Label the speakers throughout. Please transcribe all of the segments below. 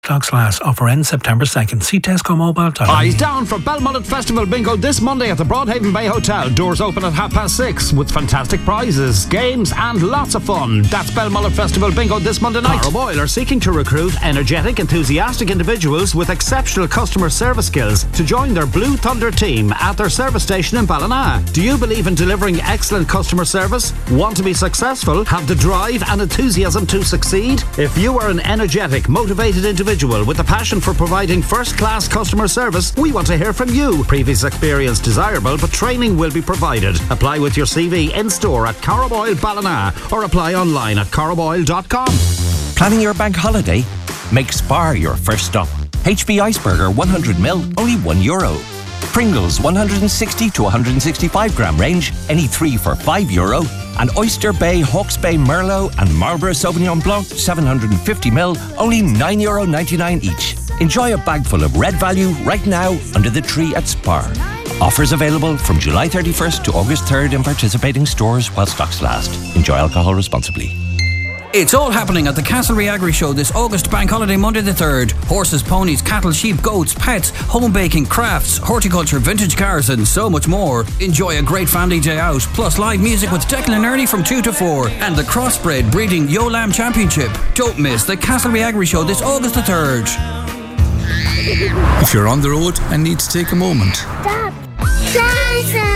Speaker 1: Clockslas offer ends September 2nd. See tescomobile.ie.
Speaker 2: Eyes down for Belmullet Festival Bingo this Monday at the Broadhaven Bay Hotel. Doors open at 6:30 with fantastic prizes, games and lots of fun. That's Belmullet Festival Bingo this Monday night. Carrow Oil are seeking to recruit energetic, enthusiastic individuals with exceptional customer service skills to join their Blue Thunder team at their service station in Ballina. Do you believe in delivering excellent customer service? Want to be successful? Have the drive and enthusiasm to succeed? If you are an energetic, motivated individual with a passion for providing first-class customer service, we want to hear from you. Previous experience desirable, but training will be provided. Apply with your CV in-store at Carrow Oil Ballina or apply online at carrowoil.com.
Speaker 3: Planning your bank holiday? Make Spar your first stop. HB Iceberger 100ml, only €1. Pringles 160 to 165 gram range, any 3 for €5. And Oyster Bay, Hawke's Bay Merlot and Marlborough Sauvignon Blanc 750ml, only €9.99 each. Enjoy a bag full of red value right now under the tree at Spar. Offers available from July 31st to August 3rd in participating stores while stocks last. Enjoy alcohol responsibly.
Speaker 4: It's all happening at the Castlereagh Agri Show this August Bank Holiday Monday the 3rd. Horses, ponies, cattle, sheep, goats, pets, home baking, crafts, horticulture, vintage cars and so much more. Enjoy a great family day out, plus live music with Declan and Ernie from 2 to 4 and the Crossbred Breeding Yo Lamb Championship. Don't miss the Castlereagh Agri Show this August the 3rd.
Speaker 5: If you're on the road and need to take a moment.
Speaker 6: Stop! Plaza!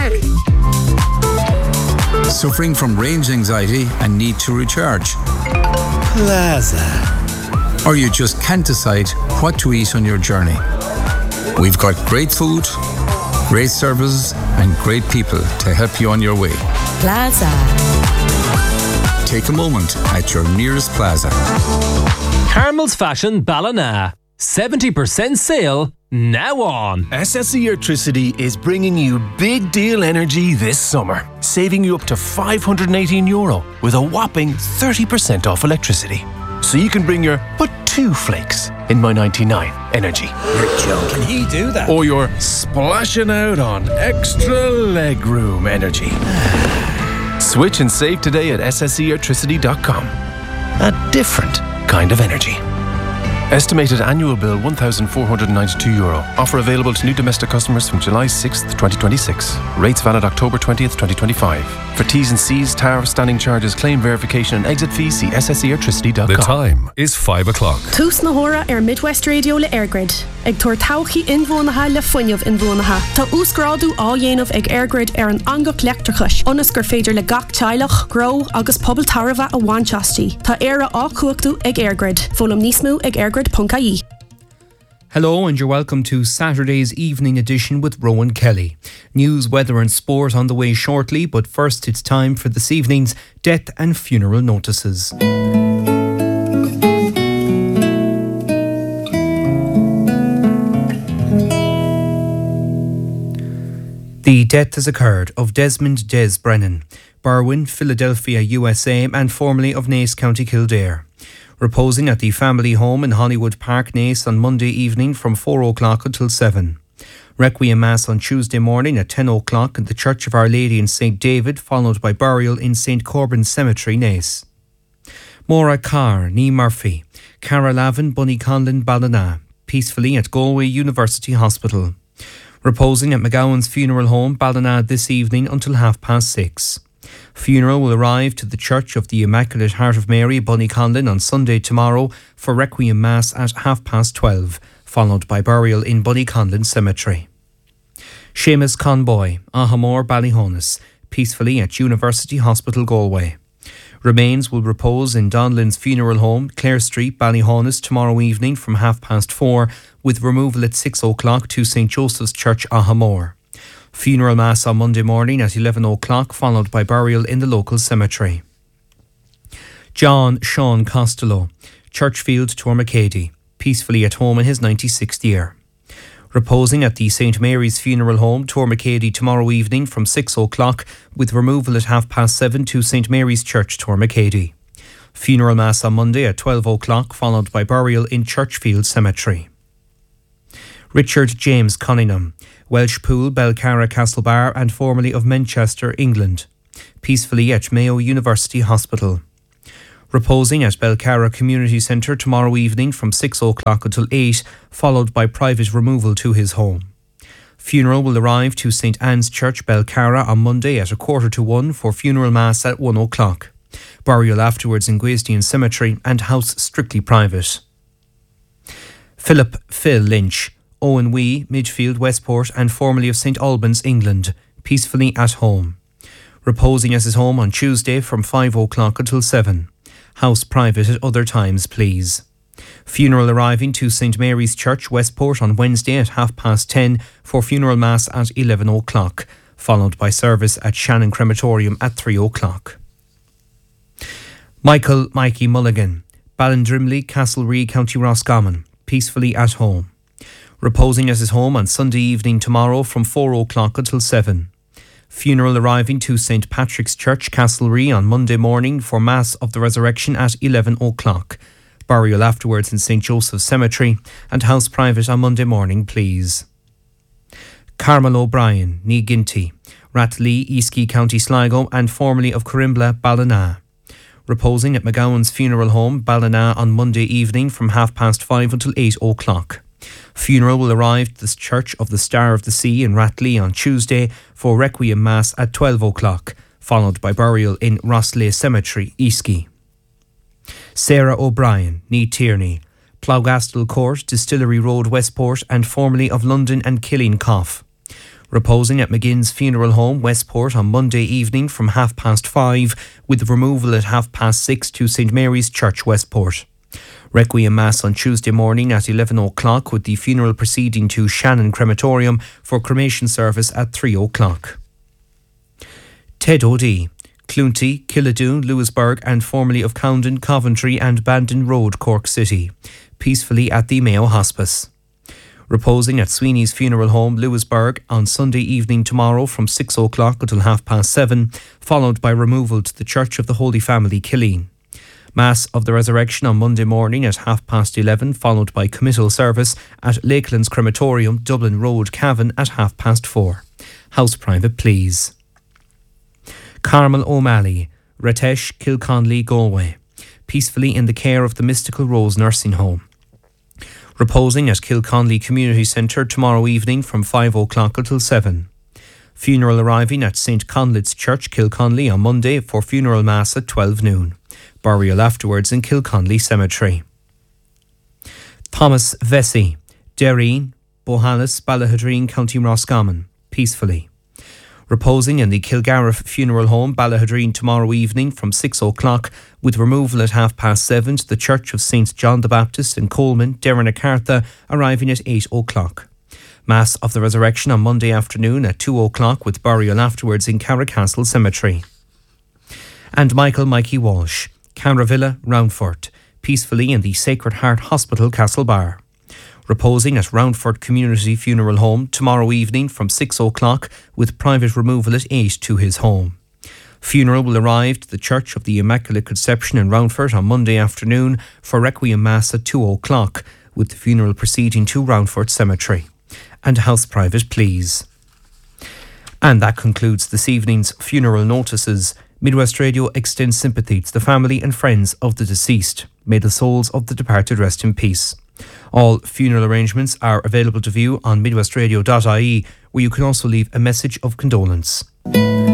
Speaker 5: Suffering from range anxiety and need to recharge.
Speaker 6: Plaza.
Speaker 5: Or you just can't decide what to eat on your journey. We've got great food, great services and great people to help you on your way.
Speaker 6: Plaza.
Speaker 5: Take a moment at your nearest Plaza.
Speaker 7: Carmel's Fashion Ballina. 70% sale now on.
Speaker 8: SSE Electricity is bringing you big deal energy this summer, saving you up to €518 with a whopping 30% off electricity. So you can bring your but 2 flakes in my 99 energy.
Speaker 1: You're joking. He do that?
Speaker 8: Or you're splashing out on extra legroom energy. Switch and save today at sseelectricity.com. A different kind of energy. Estimated annual bill €1,492. Offer available to new domestic customers from July 6th, 2026. Rates valid October 20th, 2025. For T's and C's, tariff, standing charges, claim verification and exit fees, see sseelectricity.com.
Speaker 9: The time is 5 o'clock.
Speaker 10: Tús na hora Midwest Radio le Airgrid. Ag tuair tauchaí inmhónatha le fuinneamh inmhónatha. Tá úsgrádu á dhéanamh ag Airgrid an angach leictrachais. Onas gur féidir le gach teilech, grow agus pobl tarva a bhainteastí. Tá éire á cuachtú ag Airgrid. Fólam nísmú ag Airgrid.ie.
Speaker 11: Hello and you're welcome to Saturday's evening edition with Rowan Kelly. News, weather and sport on the way shortly, but first it's time for this evening's death and funeral notices. The death has occurred of Desmond Des Brennan, Berwyn, Philadelphia, USA, and formerly of Naas County Kildare. Reposing at the family home in Hollywood Park, Naas, on Monday evening from 4 o'clock until 7. Requiem Mass on Tuesday morning at 10 o'clock in the Church of Our Lady in St. David, followed by burial in St. Corbin Cemetery, Naas. Maura Carr, Nee Murphy, Cara Lavin, Bunny Conlon, Ballina, peacefully at Galway University Hospital. Reposing at McGowan's funeral home, Ballina, this evening until 6:30. Funeral will arrive to the Church of the Immaculate Heart of Mary, Bunnyconlon, on Sunday tomorrow for Requiem Mass at 12:30, followed by burial in Bunnyconlon Cemetery. Seamus Conboy, Ahamore, Ballyhonus, peacefully at University Hospital, Galway. Remains will repose in Donlin's funeral home, Clare Street, Ballyhonus, tomorrow evening from 4:30, with removal at 6 o'clock to St. Joseph's Church, Ahamore. Funeral Mass on Monday morning at 11 o'clock, followed by burial in the local cemetery. John Sean Costello, Churchfield, Tormacady, peacefully at home in his 96th year. Reposing at the St. Mary's Funeral Home, Tormacady, tomorrow evening from 6 o'clock, with removal at 7:30 to St. Mary's Church, Tormacady. Funeral Mass on Monday at 12 o'clock, followed by burial in Churchfield Cemetery. Richard James Cunningham, Welshpool, Belcarra, Castlebar, and formerly of Manchester, England, peacefully at Mayo University Hospital. Reposing at Belcarra Community Centre tomorrow evening from 6 o'clock until 8, followed by private removal to his home. Funeral will arrive to St Anne's Church, Belcarra on Monday at 1:45 for funeral mass at 1 o'clock. Burial afterwards in Gweesdean Cemetery and house strictly private. Philip Phil Lynch, Owen Wee, Midfield, Westport and formerly of St Albans, England, peacefully at home. Reposing at his home on Tuesday from 5 o'clock until 7. House private at other times, please. Funeral arriving to St Mary's Church, Westport on Wednesday at 10:30 for funeral mass at 11 o'clock, followed by service at Shannon Crematorium at 3 o'clock. Michael Mikey Mulligan, Ballindrimley, Castlereagh, County Roscommon, peacefully at home. Reposing at his home on Sunday evening tomorrow from 4 o'clock until 7. Funeral arriving to St Patrick's Church, Castlereagh on Monday morning for Mass of the Resurrection at 11 o'clock. Burial afterwards in St Joseph's Cemetery and house private on Monday morning, please. Carmel O'Brien, Ní Ginty, Rathlee, Eastleigh, County Sligo and formerly of Corimbla, Ballina. Reposing at McGowan's Funeral Home, Ballina on Monday evening from 5:30 until 8 o'clock. Funeral will arrive at the Church of the Star of the Sea in Rathlee on Tuesday for Requiem Mass at 12 o'clock, followed by burial in Rosslea Cemetery, Eastleigh. Sarah O'Brien, Ní Tierney, Plougastel Court, Distillery Road, Westport and formerly of London and Killeen. Reposing at McGinn's Funeral Home, Westport on Monday evening from 5:30 with removal at 6:30 to St Mary's Church, Westport. Requiem Mass on Tuesday morning at 11 o'clock with the funeral proceeding to Shannon Crematorium for cremation service at 3 o'clock. Ted O'Dea, Cloonty, Killadoon, Lewisburg and formerly of Cowden, Coventry and Bandon Road, Cork City, peacefully at the Mayo Hospice. Reposing at Sweeney's Funeral Home, Lewisburg on Sunday evening tomorrow from 6 o'clock until 7:30, followed by removal to the Church of the Holy Family, Killeen. Mass of the Resurrection on Monday morning at 11:30, followed by committal service at Lakelands Crematorium, Dublin Road, Cavan at 4:30. House private, please. Carmel O'Malley, Ratesh, Kilconley, Galway, peacefully in the care of the Mystical Rose Nursing Home. Reposing at Kilconley Community Centre tomorrow evening from 5 o'clock until 7. Funeral arriving at St Conlit's Church, Kilconley on Monday for funeral mass at 12 noon. Burial afterwards in Kilconley Cemetery. Thomas Vesey, Derreen, Bohallis, Ballahadreen, County Roscommon, peacefully. Reposing in the Kilgariff Funeral Home, Ballahadreen tomorrow evening from 6 o'clock with removal at 7:30 to the Church of St John the Baptist in Coleman, Derrinacartha, arriving at 8 o'clock. Mass of the Resurrection on Monday afternoon at 2 o'clock with burial afterwards in Carracastle Cemetery. And Michael Mikey Walsh, Carravilla, Roundford, peacefully in the Sacred Heart Hospital, Castlebar. Reposing at Roundford Community Funeral Home tomorrow evening from 6 o'clock with private removal at 8 to his home. Funeral will arrive to the Church of the Immaculate Conception in Roundford on Monday afternoon for Requiem Mass at 2 o'clock with the funeral proceeding to Roundford Cemetery. And house private, please. And that concludes this evening's funeral notices. Midwest Radio extends sympathy to the family and friends of the deceased. May the souls of the departed rest in peace. All funeral arrangements are available to view on midwestradio.ie, where you can also leave a message of condolence.